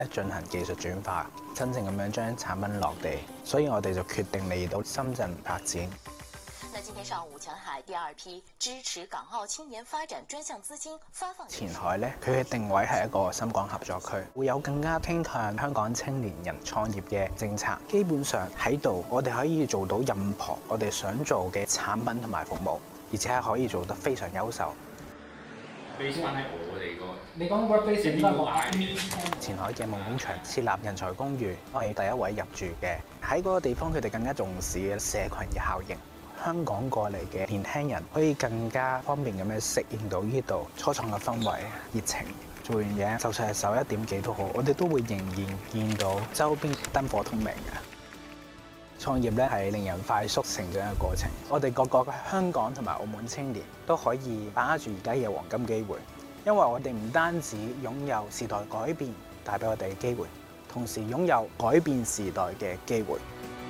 進行技術轉化，真正咁樣將產品落地。所以我哋就決定嚟到深圳發展。 那今天上午，前海第二批支持港澳青年發展專項資金發放。 前海咧，佢嘅定位係一個深港合作區，會有更加傾向香港青年人創業嘅政策。基本上喺度，我哋可以做到任何我哋想做嘅產品同埋服務，而且係可以做得非常優秀。 base 翻喺我哋個， 你講 workbase 點解？ 前海嘅夢工場設立人才公寓，我係第一位入住嘅。喺嗰個地方，佢哋更加重視嘅社群嘅效應。香港過嚟嘅年輕人可以更加方便咁樣適應到呢度初創嘅氛圍、熱情。做完嘢，就算係11點幾都好，我哋都會仍然見到周邊燈火通明嘅。創業咧係令人快速成長嘅過程。我哋各個香港同埋澳門青年都可以把握住而家嘅黃金機會，因為我哋唔單止擁有時代改變帶俾我哋嘅機會，同時擁有改變時代嘅機會。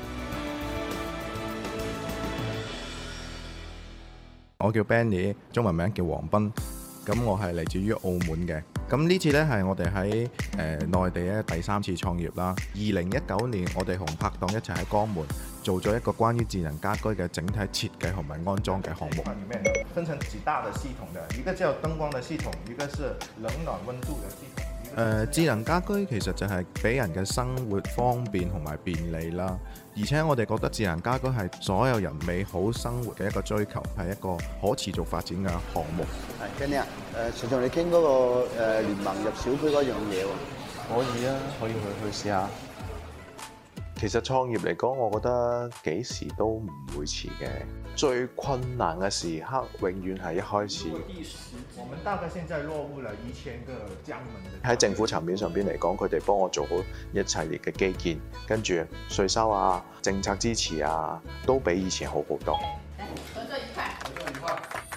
我叫 Benny， 中文名叫黃斌。咁我係嚟自於澳門嘅。咁呢次呢係我哋喺內地咧第3次創業啦。2019年我哋同拍檔一齊喺江門做咗一個關於智能家居嘅整體設計同埋安裝嘅項目。 裡面分成幾大的系統的，一個叫燈光的系統，一個是冷暖溫度的系統。 智能家居其實就係俾人嘅生活方便同埋便利啦，而且我哋覺得智能家居係所有人美好生活嘅一個追求，係一個可持續發展嘅項目。 係，Kenny啊，想同你傾嗰個聯盟入小區嗰樣嘢喎。 可以啊，可以去試下。其實創業嚟講，我覺得幾時都唔會遲嘅。最困難嘅時刻，永遠係一開始。 我們大概現在落戶了1000個江門的。 喺政府層面上邊嚟講，佢哋幫我做好一系列嘅基建，跟住稅收啊、政策支持啊，都比以前好好多。 合作愉快，合作愉快。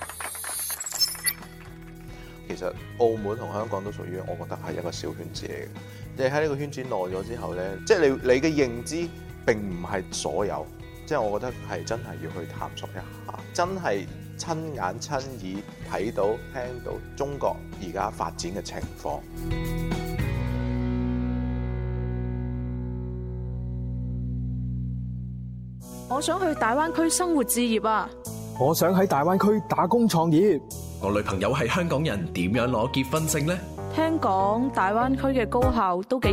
其實澳門同香港都屬於，我覺得係一個小圈子嚟嘅。你喺呢個圈子耐咗之後呢，即係你嘅認知並唔係所有，即係我覺得係真係要去探索一下，真係親眼親耳睇到聽到中國而家發展嘅情況。 我想去大灣區生活置業啊！ 我想喺大灣區打工創業。 我女朋友係香港人，點樣攞結婚證呢？ 聽講大灣區嘅高校都幾